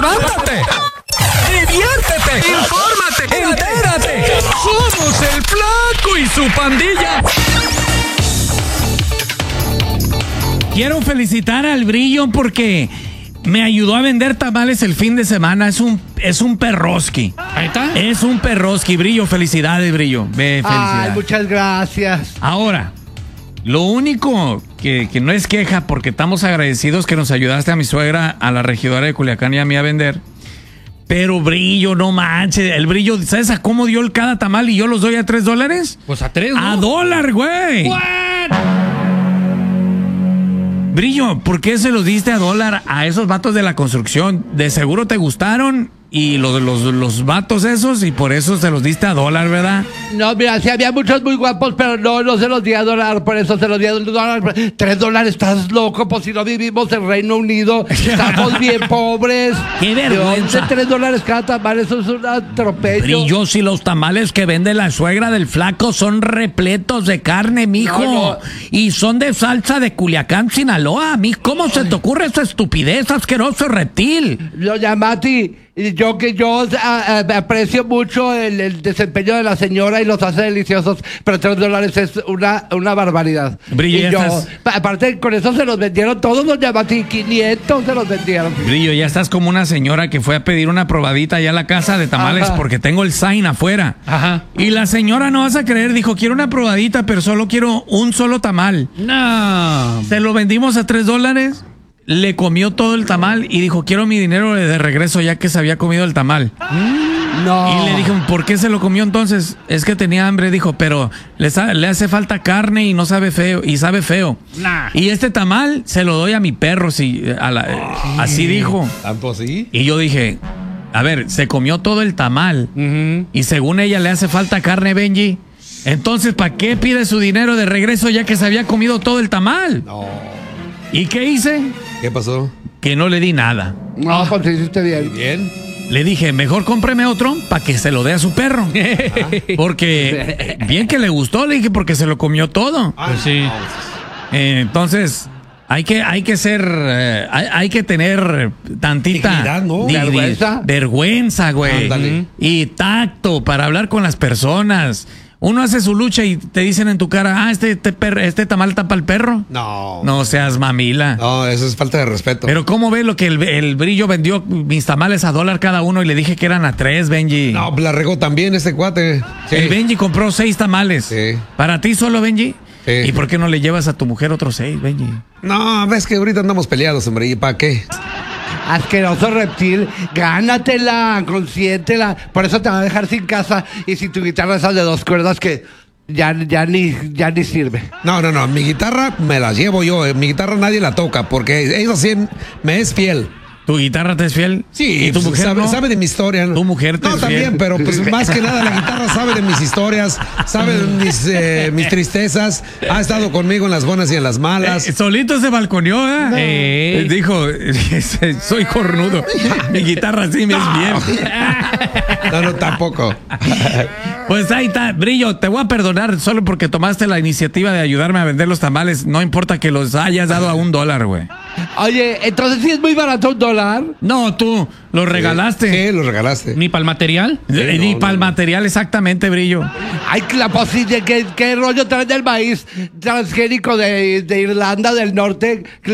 levántate, diviértete, infórmate, entérate. Somos el Flaco y su pandilla. Quiero felicitar al Brillo porque me ayudó a vender tamales el fin de semana. Es un perroski. Ahí está. Es un perroski, Brillo. Felicidades, Brillo. Felicidades. Ay, muchas gracias. Ahora, lo único que no es queja, porque estamos agradecidos que nos ayudaste a mi suegra, a la regidora de Culiacán y a mí a vender. Pero Brillo, no manches. El Brillo, ¿sabes a cómo dio cada tamal y yo los doy a $3? Pues a 3, ¿no? ¡A $1, güey! What? Brillo, ¿por qué se los diste a $1 a esos vatos de la construcción? De seguro te gustaron y los vatos esos, y por eso se los diste a $1, ¿verdad? No, mira, sí había muchos muy guapos, pero no se los di a $1, por eso se los di a $1. $3, estás loco, pues si no vivimos en Reino Unido, estamos bien pobres. ¡Qué vergüenza! $3 cada tamal, eso es un atropello. Brillo, si los tamales que vende la suegra del Flaco son repletos de carne, mijo. No. Y son de salsa de Culiacán, Sinaloa. ¿Cómo se te ocurre esa estupidez, asqueroso reptil? Doña Mati, yo aprecio mucho el desempeño de la señora y los hace deliciosos, pero $3 es una barbaridad. Brillo, y ya yo, estás... aparte, con eso se los vendieron todos, doña Mati, 500 se los vendieron. Brillo, ya estás como una señora que fue a pedir una probadita allá a la casa de tamales. Ajá. Porque tengo el sign afuera. Ajá. Y la señora, no vas a creer, dijo, quiero una probadita, pero solo quiero un solo tamal. No. Se lo vendimos a $3, le comió todo el tamal y dijo, quiero mi dinero de regreso ya que se había comido el tamal. No. Y le dije, ¿por qué se lo comió entonces? Es que tenía hambre, dijo, pero le hace falta carne y no sabe feo, y sabe feo. Nah. Y este tamal se lo doy a mi perro, así dijo. ¿Tanto así? Y yo dije, a ver, se comió todo el tamal y según ella le hace falta carne, Benji. Entonces, ¿para qué pide su dinero de regreso ya que se había comido todo el tamal? No. ¿Y qué hice? ¿Qué pasó? Que no le di nada. No, pues te hiciste bien. Bien. Le dije, mejor cómpreme otro para que se lo dé a su perro. Porque bien que le gustó, le dije, porque se lo comió todo. Pues sí. Entonces, hay que ser, hay que tener tantita Dignidad, ¿no? Vergüenza, güey. Ándale. Y tacto para hablar con las personas. Uno hace su lucha y te dicen en tu cara, este tamal tapa al perro. No. No seas mamila. No, eso es falta de respeto. Pero ¿cómo ves lo que el Brillo vendió mis tamales a $1 cada uno y le dije que eran a 3, Benji? No, la regó también este cuate. Sí. El Benji compró 6 tamales. Sí. ¿Para ti solo, Benji? Sí. ¿Y por qué no le llevas a tu mujer otros 6, Benji? No, ves que ahorita andamos peleados, hombre. ¿Y para qué? Asqueroso reptil, gánatela, consiéntela. Por eso te va a dejar sin casa y sin tu guitarra esas de 2 cuerdas que ya ni sirve. No, mi guitarra me la llevo yo. Mi guitarra nadie la toca porque esa sí me es fiel. ¿Tu guitarra te es fiel? Sí, ¿Y tu mujer no? sabe de mi historia. ¿Tu mujer te No, es también, fiel? pero pues más que nada la guitarra sabe de mis historias, sabe de mis tristezas, ha estado conmigo en las buenas y en las malas. Solito se balconeó, ¿eh? Dijo, soy cornudo. Mi guitarra sí me es bien. No, tampoco. Pues ahí está, Brillo, te voy a perdonar solo porque tomaste la iniciativa de ayudarme a vender los tamales. No importa que los hayas dado a $1, güey. Oye, entonces sí es muy barato $1. No, tú los regalaste. Sí, los regalaste. ¿Ni para el material? Ni para el material, exactamente, Brillo. Ay, la posible, ¿qué rollo traen del maíz transgénico de Irlanda del Norte?